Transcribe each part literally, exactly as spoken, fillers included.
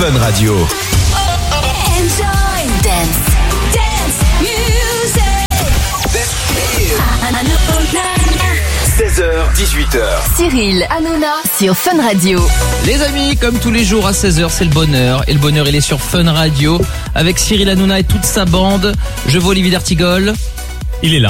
Fun Radio. Enjoy dance, dance music. seize heures, dix-huit heures. Cyril Hanouna sur Fun Radio. Les amis, comme tous les jours à seize heures, c'est le bonheur. Et le bonheur, il est sur Fun Radio avec Cyril Hanouna et toute sa bande. Je vois Olivier d'Artigol. Il est là.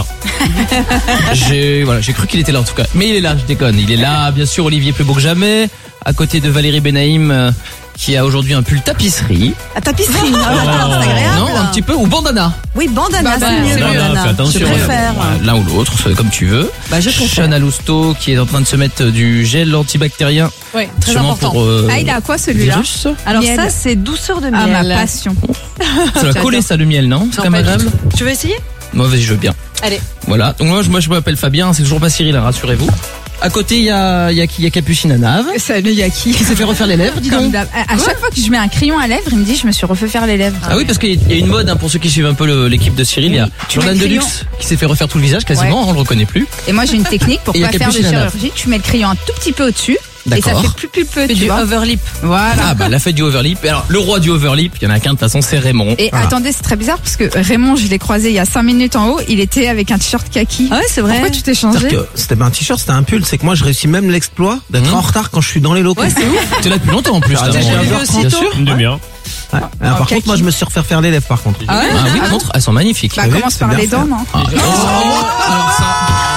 J'ai voilà, j'ai cru qu'il était là en tout cas. Mais il est là, je déconne. Il est là, bien sûr, Olivier plus beau que jamais. À côté de Valérie Benaïm, euh, qui a aujourd'hui un pull tapisserie. La tapisserie, non, d'accord, c'est agréable. Non, un petit peu. Ou bandana. Oui, bandana, Bah, c'est mieux. c'est mieux. Bandana. Fais attention. Je préfère. Voilà, l'un ou l'autre, c'est comme tu veux. Bah, je préfère. Chana Lousteau qui est en train de se mettre du gel antibactérien. Oui, très Sûrement important. pour, euh, ah, il a quoi celui-là? virus. Alors Miel. ça, c'est douceur de Ah, miel. ma passion. Ça va coller ça le miel, non? C'est Non, quand même pas du agréable. Tu veux essayer? Moi, vas-y, je veux bien. Allez. Voilà. Donc moi, je, moi, je m'appelle Fabien. C'est toujours pas Cyril, hein, rassurez-vous. À côté, il y a, il y a qui? Il y a Capucine à Nave. Salut Yaki. Qui s'est fait refaire les lèvres, dis Comme donc. d'hab. À, à chaque fois que je mets un crayon à lèvres, il me dit je me suis refait faire les lèvres. Ah oui, parce qu'il y a une mode, hein, pour ceux qui suivent un peu le- l'équipe de Cyril. Il y a Tu mets Jordan le crayon. Deluxe qui s'est fait refaire tout le visage quasiment, Ouais. on le reconnaît plus. Et moi j'ai une technique pour Et il y a pas faire de Capucine à Nave. chirurgie. Tu mets le crayon un tout petit peu au-dessus. Et ça D'accord. fait plus pulpeux, tu Du vois. overlip. Voilà. Ah bah la fête du overlip. Et alors le roi du overlip, il y en a qu'un de toute façon, c'est Raymond. Et Voilà. attendez, c'est très bizarre parce que Raymond, je l'ai croisé il y a cinq minutes en haut. Il était avec un t-shirt kaki. Ah ouais, c'est vrai. Pourquoi tu t'es changé? C'est-à-dire que c'était pas un t-shirt, c'était un pull. C'est que moi, je réussis même l'exploit d'être Mmh. en retard quand je suis dans les locaux. Ouais, c'est ouf. T'es là depuis longtemps en plus. Ah, là, j'ai bon, jamais vu bien aussitôt. sûr. Une demi-heure. Ouais. Alors, par contre, moi, je me suis refait faire les lèvres, par contre. Ah ouais? Ah oui, montre, elles sont magnifiques. Bah Ah oui, commence c'est par bien les fait. dents, non? Ah, alors ça.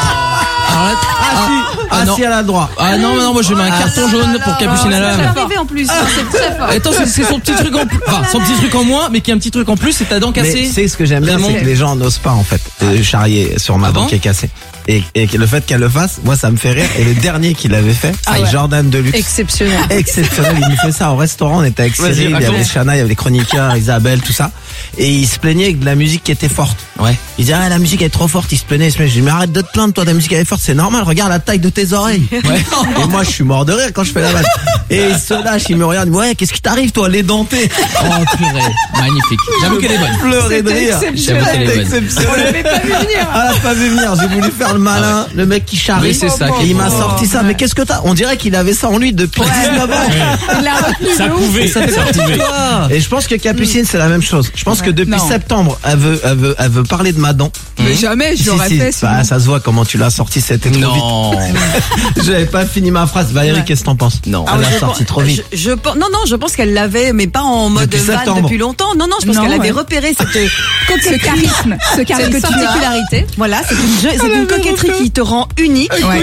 Alors là, Ah, si, ah, ah, non. si, elle a le droit. Ah non, non, moi je mets un carton jaune pour Capucine à C'est Nave. arrivé en plus. C'est très fort. Attends, c'est c'est son petit truc en plus. Enfin, son petit truc en moins, mais qui a un petit truc en plus, c'est ta dent Mais cassée. c'est ce que j'aime bien, Raymond. c'est que les gens n'osent pas, en fait, euh, charrier sur ma Ah dent bon qui est cassée. Et, et que le fait qu'elle le fasse, moi, ça me fait rire. Et le dernier qui l'avait fait, Ah c'est ouais. Jordan Deluxe. Exceptionnel. Exceptionnel, il nous fait ça au restaurant, on était avec Vas-y, Cyril, il y avait raconte. Chana, il y avait les chroniqueurs, Isabelle, tout ça. Et il se plaignait avec de la musique qui était forte. Ouais. Il disait, ah, la musique elle est trop forte, il se plaignait, il se plaignait. Je dis, mais arrête de te plaindre, toi, ta musique elle est forte, c'est normal, regarde la taille de tes oreilles. Ouais. Et moi, je suis mort de rire quand je fais la vanne. Et il se lâche, il me regarde, il me dit, ouais, qu'est-ce qui t'arrive, toi, les dentés? Oh purée, magnifique. J'avoue qu'elle est bonne. Pleurer de rire. J'avoue qu'elle est bonne. Exceptionnel. On l'avait pas vu venir. Ah, l'a pas vu venir. J'ai voulu faire le malin, le mec qui charrie. Oui, c'est ça Et qui est il m'a bon. sorti ça. Mais qu'est-ce que t'as? On dirait qu'il avait ça en lui depuis dix-neuf ans. Il l'a retenu Ça de ouf. pouvait. Ça fait Ça partie de pouvait. toi. Et je pense que Capucine, c'est la même chose. Je pense que depuis Non. septembre, elle veut, elle veut, elle veut parler de ma dent. Mais jamais, je Si, l'aurais si. fait. sinon. Bah, ça se voit comment tu l'as sorti, c'était trop Non. vite. J'avais pas fini ma phrase. Valérie, Ouais. qu'est-ce que t'en penses? Non. Elle Ah, l'a je sorti pense- trop vite. Je, je pense- non, non, je pense qu'elle l'avait, mais pas en mode Depuis van septembre. depuis longtemps. Non, non, je pense Non, qu'elle avait ouais. repéré cette, Ce charisme, ce cette charisme particularité. Voilà, c'est une, jeu- c'est une coquetterie qui te rend unique Ouais. et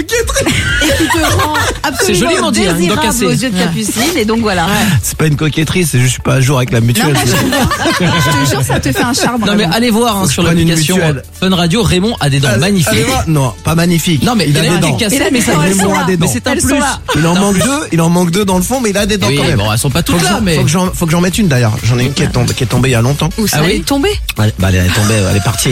qui te rend C'est joliment absolument dit, hein, une dent désirable cassée. aux yeux de Capucine. Et donc voilà. C'est pas une coquetterie, c'est juste, je suis pas à jour avec la Non, mutuelle. moi, j'aime bien. Je te jure, ça te fait un charme. Non mais vraiment. allez voir hein, Faut que sur je prenne une l'application mutuelle. Fun Radio, Raymond a des dents Allez, magnifiques. allez voir. Non, pas magnifique. Non mais il a a des dents. des cassées, Il a mais des ça dents, elles Raymond sont a là. des dents. mais c'est un Elles plus. sont là. Il en manque deux, il en manque deux dans le fond, mais il a des dents Oui, quand même. bon, elles sont pas Faut toutes que là, j'en- mais faut que j'en, faut que j'en mette une d'ailleurs. J'en ai une qui est tombée, qui est tombée il y a longtemps. Où ça Ah oui. est tombé. Elle, bah, elle est tombée, elle est partie.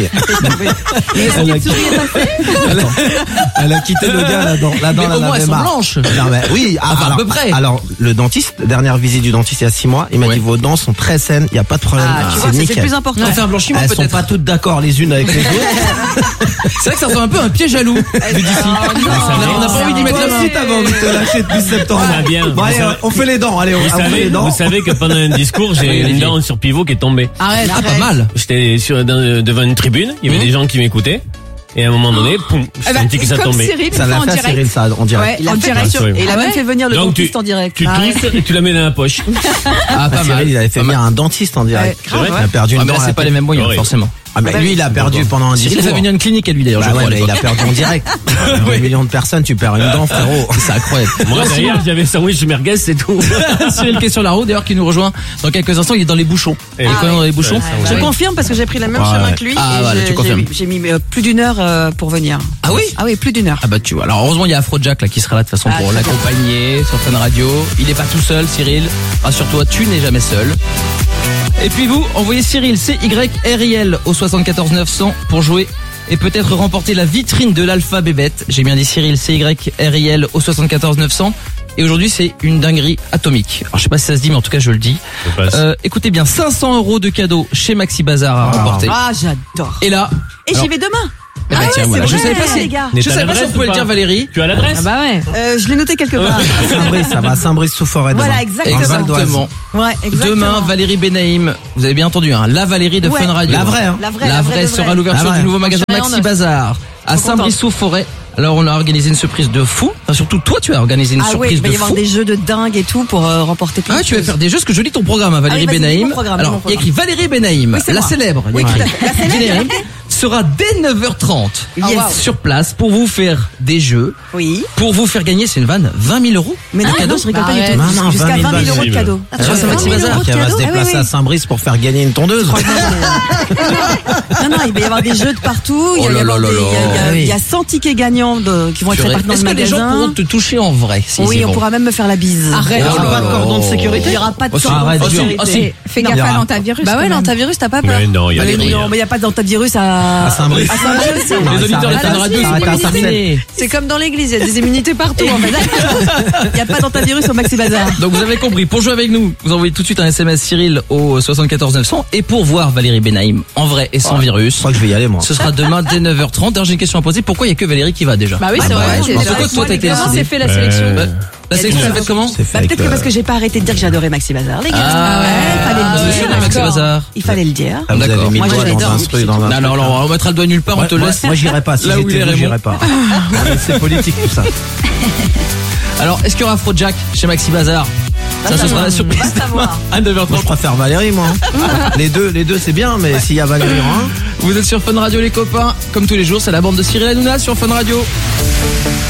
elle, a, elle, a, elle a quitté le gars là-dedans. Là Mais dans au moins elles sont blanches. Non, mais oui, ah, Enfin, à alors, peu près. Alors, le dentiste, dernière visite du dentiste il y a six mois, il m'a Ouais. dit vos dents sont très saines, il y a pas de problème. Ah, tu c'est vois, ça, c'est nickel. le plus important. On fait un blanchiment Elles sont peut-être. pas toutes d'accord les unes avec les autres. C'est vrai que ça ressemble un peu à un pied jaloux vu d'ici. On n'a pas envie d'y mettre la Toi main. aussi, t'avais envie de te lâcher depuis septembre. Ça va bien. Bon, allez, Vous savez- on fait les dents, allez, on, Vous on fait savez, les dents. vous savez que pendant un discours, j'ai Oui, une Olivier. dent sur pivot qui est tombée. Arrête. Ah pas mal. J'étais sur, dans- devant une tribune, il y avait Mmh. des gens qui m'écoutaient. Et à un moment donné, poum, Eh j'ai ben, senti que ça comme tombait. Cyril, Ça une l'a fois en fait à direct. Cyril, ça, on dirait. Ouais, Il a en fait, direct. sur- et il a Ah même ouais fait venir le Donc tu, dentiste en direct. tu Ah ouais. touffes et tu la mets dans la poche. Ah pas Cyril, mal. il avait fait Pas venir mal. un dentiste en direct. Ouais, grave, Il a perdu Ah, une mais dent. là à c'est la pas les tête. mêmes moyens Horrible. forcément. Ah, bah, lui, il a perdu pendant un Cyril discours. a fait venir une clinique à lui d'ailleurs, je Bah crois. ouais, à mais il l'époque. a perdu en direct. Un million de personnes, tu perds une dent, frérot. C'est incroyable. Moi derrière, j'avais sandwich merguez, c'est tout. Cyril qui est sur la route d'ailleurs qui nous rejoint dans quelques instants, il est dans les bouchons. Et- Il est quand même dans les bouchons. Ah, Je oui. confirme parce que j'ai pris le même Ouais. chemin que lui Ah, et voilà, j'ai- tu confirmes. j'ai- j'ai mis euh, plus d'une heure euh, pour venir. Ah oui. Ah oui, plus d'une heure. Ah bah tu vois. Alors heureusement il y a Afrojack là qui sera là de toute façon Ah, pour très bien. l'accompagner sur Fun Radio. Il est pas tout seul, Cyril. Rassure-toi, tu n'es jamais seul. Et puis vous, envoyez Cyril C Y R I L au soixante-quatorze neuf cents pour jouer et peut-être remporter la vitrine de l'Alpha Bébête. J'ai bien dit Cyril C Y R I L au soixante-quatorze neuf cents. Et aujourd'hui c'est une dinguerie atomique. Alors je sais pas si ça se dit mais en tout cas je le dis. Je passe. Euh, écoutez bien, cinq cents euros de cadeaux chez Maxi Bazar à remporter. Ah, j'adore. Et là, Et alors- j'y vais demain. Eh ben, Ah tiens, ouais, voilà. c'est Je vrai, savais pas si, les gars. Mais je t'as savais pas si on l'adresse pouvait ou le dire pas Valérie. Tu as l'adresse? Ah bah ouais. Euh, je l'ai noté quelque part. Saint-Brice, ça va à Saint-Brice-sous-Forêt demain. Voilà, exactement. En Val d'Oise. Exactement. Ouais, exactement. Demain, Valérie Benaïm, vous avez bien entendu, hein, la Valérie de Ouais. Fun Radio. La vraie, hein. La vraie, La vraie de sera vraie. l'ouverture La vraie. du nouveau magasin J'en ai en Maxi neuf. Bazar à Trop Saint-Brice-sous-Forêt. Alors on a organisé une surprise de fou. Enfin surtout toi, tu as organisé une Ah oui, surprise il va y de avoir fou. des jeux de dingue et tout pour euh, remporter plein Ah, de tu vas choses. faire des jeux, parce que je lis ton programme, hein, Valérie Ah oui, vas-y, lis Benaïm. mon programme, lis Alors, mon il y a écrit Valérie Benaïm, Oui, c'est la moi. célèbre. il y a Oui, écrit. tout à fait. La célèbre. Benaïm sera dès neuf heures trente Yes. Ah, wow. sur place pour vous faire des jeux, Oui. pour vous faire gagner, c'est une vanne, vingt mille euros. Mais non, de cadeaux. non, je rigole pas Arrête. du tout. Non, non, Jusqu'à vingt mille vingt mille euros de balles. cadeaux. Ah, c'est vingt Maxi mille Bazar euros de Qui va se cadeaux. Ah oui, déplacer oui. à Saint-Brice pour faire gagner une tondeuse. Non, non, il va y avoir des jeux de partout. Il, Oh va y là avoir là des- là il y a- il y a- là. il y a cent tickets gagnants de- qui vont être Purée. répartis dans Est-ce le que les gens magasin. pourront te toucher en vrai s'ils y Oui, on vont pourra même me faire la bise. Arrête. Il y aura Oh pas là de cordon de là. sécurité. Il n'y aura pas de Oh, si. cordon de Arrête, sécurité. Ah, si. Fais Non. gaffe Il y à aura- l'antavirus. Bah quand ouais, même. l'antavirus, t'as pas peur. Mais non, il y a Valérie. des Non, mais il n'y a pas d'antavirus à... À Saint-Brice. à Saint-Brice. Non, Les ça auditeurs de arrête Fun à- Radio, ça arrête à c'est Sarcelles. terminé. C'est comme dans l'église, il y a des immunités partout en fait. Il n'y a pas d'antavirus au Maxi Bazar. Donc vous avez compris, pour jouer avec nous, vous envoyez tout de suite un S M S Cyril au soixante-quatorze neuf cents et pour voir Valérie Benaïm en vrai et sans Je virus, crois que je vais y aller, moi. ce sera demain dès neuf heures trente. Alors j'ai une question à poser, pourquoi il y a que Valérie qui va déjà? Bah oui, Ah c'est bah vrai. ouais, c'est je pense vrai. que toi, t'as été Comment décidé. s'est fait la sélection Euh, La sélection s'est faite comment? C'est fait Bah, avec peut-être que le- parce que j'ai pas arrêté de dire que j'adorais Maxi Bazar, les gars. Ah ouais, fallait le vous dire. êtes sûr, Maxi d'accord. Bazar. Il fallait le dire. Ah, vous avez D'accord. mis Moi, le doigt j'adore. dans un truc, dans un Non, truc. non, alors on mettra le doigt nulle part, on Ouais, te moi, laisse. moi, j'irai pas. Si Là où j'étais il est, vous, Raymond. j'irai pas. C'est politique tout ça. Alors, est-ce qu'il y aura Afrojack chez Maxi Bazar? Ça, ce sera la surprise Va savoir. à neuf heures Moi, je trente. préfère Valérie, moi. Les deux, les deux, c'est bien, mais s'il y a Valérie en un. Vous êtes sur Fun Radio les copains, comme tous les jours, c'est la bande de Cyril Hanouna sur Fun Radio.